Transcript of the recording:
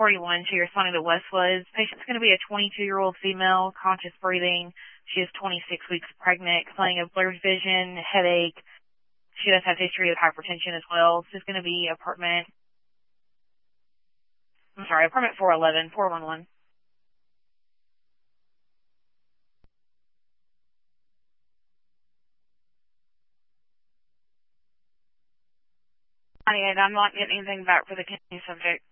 41 to your responding to Westwoods. Patient's going to be a 22-year-old female, conscious breathing. She is 26 weeks pregnant, complaining of blurred vision, headache. She does have history of hypertension as well. This is going to be apartment 411. I'm not getting anything back for the kidney subject.